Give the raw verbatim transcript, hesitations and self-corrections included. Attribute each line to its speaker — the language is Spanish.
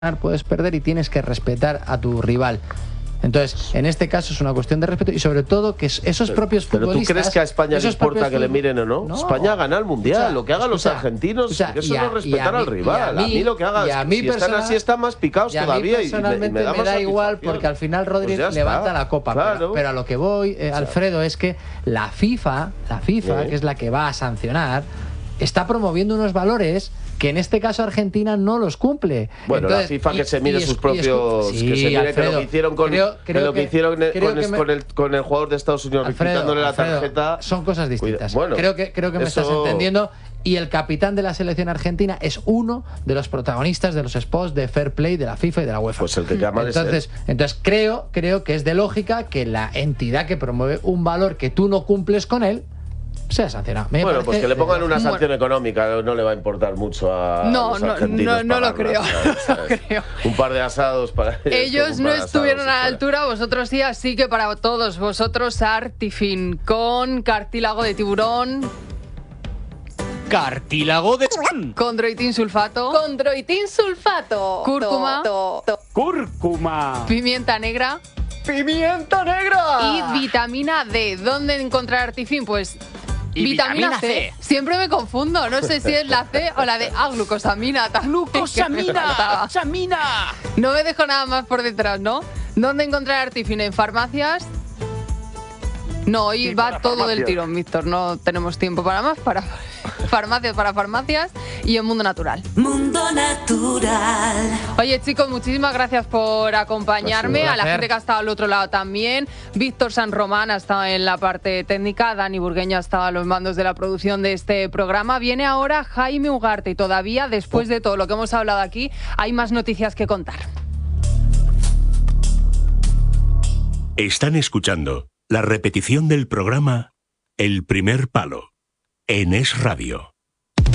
Speaker 1: puedes perder y tienes que respetar a tu rival. Entonces, en este caso es una cuestión de respeto y sobre todo que esos
Speaker 2: pero,
Speaker 1: propios
Speaker 2: pero
Speaker 1: futbolistas...
Speaker 2: ¿Pero tú crees que a España le importa que le miren o no? no España gana el Mundial, o sea, lo que hagan los argentinos, o sea, eso no es respetar al rival. A mí, a mí lo que haga, a mí si están así están más picados todavía y, y, me, y me da,
Speaker 1: me da igual porque al final Rodri pues levanta está, la copa. Claro. Pero, pero a lo que voy, eh, Alfredo, es que la FIFA, la FIFA, ¿sí? que es la que va a sancionar, está promoviendo unos valores que en este caso Argentina no los cumple.
Speaker 2: Bueno, entonces, la FIFA que y, se mire y, sus propios... Sí, que se mire Alfredo, que lo que hicieron con, creo, creo lo que, que hicieron con, es, me, con, el, con el jugador de Estados Unidos, Alfredo, quitándole la Alfredo, tarjeta...
Speaker 1: Son cosas distintas.
Speaker 2: Bueno,
Speaker 1: creo que, creo que me eso... estás entendiendo. Y el capitán de la selección argentina es uno de los protagonistas de los spots de Fair Play de la FIFA y de la UEFA.
Speaker 2: Pues el que llama
Speaker 1: entonces,
Speaker 2: de ser.
Speaker 1: entonces creo, creo que es de lógica que la entidad que promueve un valor que tú no cumples con él sea sancionado. Me
Speaker 2: bueno, pues que le pongan una sanción
Speaker 3: bueno.
Speaker 2: económica, no le va a importar mucho a
Speaker 3: no,
Speaker 2: los
Speaker 3: no,
Speaker 2: argentinos.
Speaker 3: No, no lo creo, no lo creo.
Speaker 2: Un par de asados para
Speaker 3: ellos. no estuvieron a la
Speaker 2: fuera.
Speaker 3: altura, vosotros sí, así que para todos vosotros, Artifin con cartílago de tiburón.
Speaker 4: Cartílago de
Speaker 3: Condroitin sulfato.
Speaker 5: Condroitin sulfato.
Speaker 3: Cúrcuma.
Speaker 5: To, to, to.
Speaker 4: Cúrcuma.
Speaker 3: Pimienta negra.
Speaker 4: ¡Pimienta negra!
Speaker 3: Y vitamina D. ¿Dónde encontrar Artifin? Pues
Speaker 4: y
Speaker 3: vitamina,
Speaker 4: vitamina C.
Speaker 3: C. Siempre me confundo. No sé si es la C o la de ah, glucosamina.
Speaker 4: ¡Glucosamina! ¡Glucosamina!
Speaker 3: No me dejo nada más por detrás, ¿no? ¿Dónde encontrar Artifin? ¿En farmacias? No, hoy sí, va todo farmacias. Del tirón, Víctor. No tenemos tiempo para más. Para farmacias, para farmacias y en Mundo Natural.
Speaker 6: Mundo Natural.
Speaker 3: Oye, chicos, muchísimas gracias por acompañarme. A la gente que ha estado al otro lado también. Víctor San Román ha estado en la parte técnica. Dani Burgueño ha estado a los mandos de la producción de este programa. Viene ahora Jaime Ugarte y todavía, después de todo lo que hemos hablado aquí, hay más noticias que contar.
Speaker 7: Están escuchando la repetición del programa El Primer Palo en Es Radio.